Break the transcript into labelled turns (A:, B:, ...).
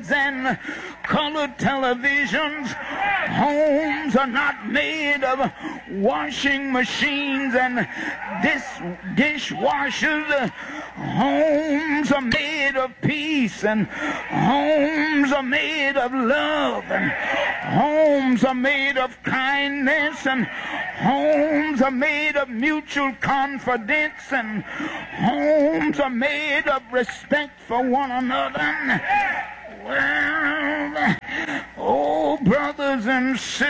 A: iPads and color televisions. Homes are not made of washing machines and dishwashers. Homes are made of peace, and homes are made of love, and homes are made of kindness, and homes are made of mutual confidence, and homes are made of respect for one another. Well, oh, brothers and sisters,